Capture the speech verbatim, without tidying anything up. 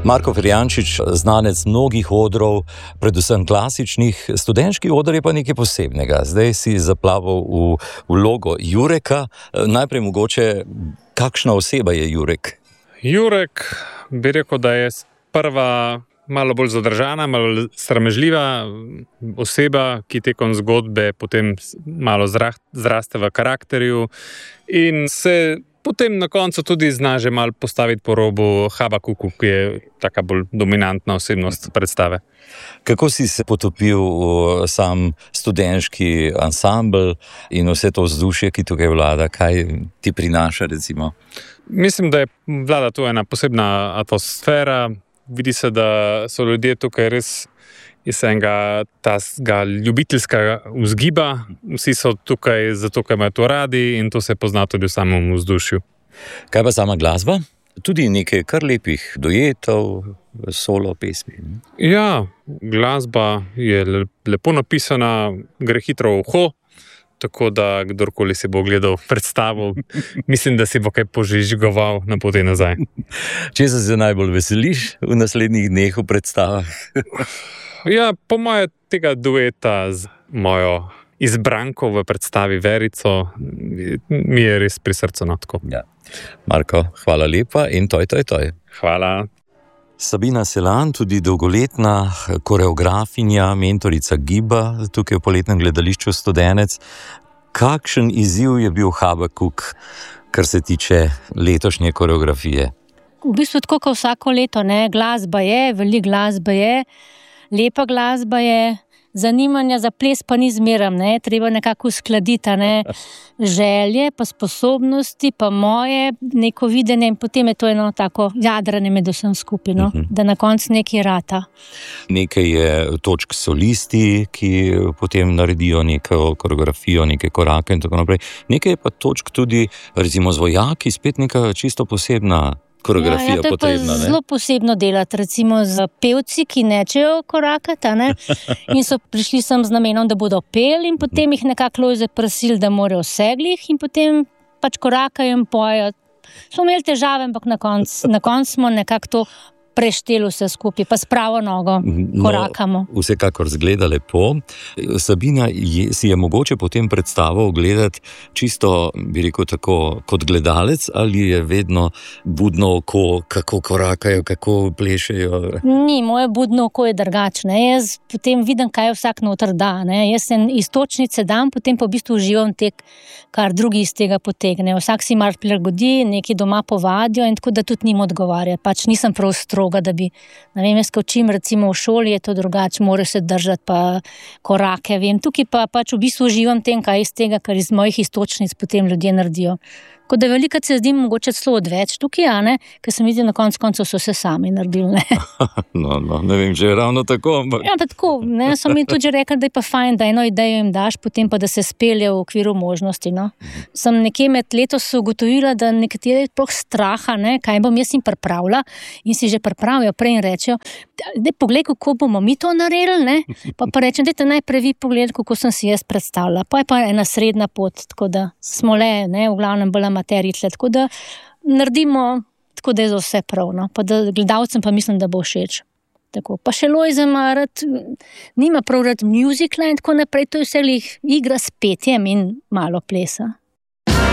Marko Ferjančič, znanec mnogih odrov, predvsem klasičnih, študentski odr je pa nekaj posebnega. Zdaj si zaplaval v vlogo Jureka. Najprej mogoče, kakšna oseba je Jurek? Jurek, bi rekel, da je prva malo bolj zadržana, malo sramežljiva oseba, ki tekom zgodbe potem malo zraste v karakterju in se potem na koncu tudi zna že malo postaviti po robu Habakuku, ki je taka bolj dominantna osebnost predstave. Kako si se potopil v sam študentski ansambl in vse to vzdušje, ki tukaj vlada? Kaj ti prinaša, recimo? Mislim, da je vlada tu ena posebna atmosfera. Vidi se, da so ljudje tukaj res iz enega tega ljubiteljskega vzgiba. Vsi so tukaj zato, ker imajo to radi in to se pozna tudi v samem vzdušju. Kaj pa sama glasba? Tudi nekaj kar lepih duetov, solo pesmi. Ja, glasba je lepo napisana, gre hitro v uho, tako da kdorkoli si bo gledal predstavo, mislim, da si bo kaj požižgoval na poti nazaj. Česa se najbolj veseliš v naslednjih dneh v predstavah? Ja, po moje tega dueta z mojo izbranko v predstavi Verico mi je res pri srcu natko. Ja. Marko, hvala lepa in toj, toj, toj. Hvala. Sabina Selan, tudi dolgoletna koreografinja, mentorica giba tukaj v Poletnem gledališču Studenec. Kakšen izziv je bil Habakuk, kar se tiče letošnje koreografije? V bistvu tako, kot vsako leto, ne? Glasba je, veliko glasba je, lepa glasba je, zanimanja za ples pa ni zmeram, ne? Treba nekako uskladiti, ne? Želje, pa sposobnosti, pa moje neko videnje in potem je to eno tako jadranje med vsem skupaj, no? Da na koncu nekaj rata. Nekaj je točk solisti, ki potem naredijo neko koreografijo, neke korake in tako naprej. Nekaj je pa točk tudi, recimo z vojaki, spet neka čisto posebna koreografija ja, ja, potrebna. To je pa zelo posebno delati, recimo z pevci, ki nečejo korakati, ne? In so prišli sem z namenom, da bodo peli in potem jih nekako Lojze prosili, da morajo seglih in potem pač korakajo in pojejo. Smo imeli težave, ampak na koncu na koncu smo nekako to prešteli vse skupaj, pa s pravo nogo korakamo. No, vsekakor zgleda lepo. Sabina, je, si je mogoče potem predstavo ogledati čisto, bi rekel tako, kot gledalec, ali je vedno budno oko, kako korakajo, kako plešejo? Ni, moje budno oko je drugačne. Jaz potem vidim, kaj vsak noter da. Ne? Jaz se istočnice dam, potem pa v bistvu uživam tek, kar drugi iz tega potegne. Vsak si mar prilagodi, neki doma povadijo in tako, da tudi njim odgovarja. Pač nisem prav stroga, da bi, ne vem, jaz ko učim, recimo v šoli je to drugače, mora se držati pa korake, vem, tukaj pa pač v bistvu uživam tem, kaj iz tega, kar iz mojih istočnic potem ljudje naredijo. Ko da velikrat se zdi mogoče celo odveč tukaj, a ne, ker sem videl na koncu koncev so se sami naredili, ne. No, no, ne vem, če je ravno tako, ampak... Ja, pa tako, ne, so mi tudi že rekli, da je pa fajn, da eno idejo jim daš, potem pa da se spelje v okviru možnosti, no. Sem nekje med letos ugotovila, da nekatere proh straha, ne, kaj bom jaz jim pripravila in si že pripravijo prej in rečejo, daj poglej, kako bomo mi to naredili, ne, pa pa rečem, dajte najprej vi pogled, kako sem si jaz predstavila, pa je pa ena srednja pot, tako da smo le, ne, v glavnem bolj materitle, tako da naredimo, tako da je za vse prav, no, pa da gledalcem pa mislim, da bo všeč. Tako. Pa še Lojze ima rad, nima prav rad musicala in tako naprej, to je vse igra s petjem in malo plesa.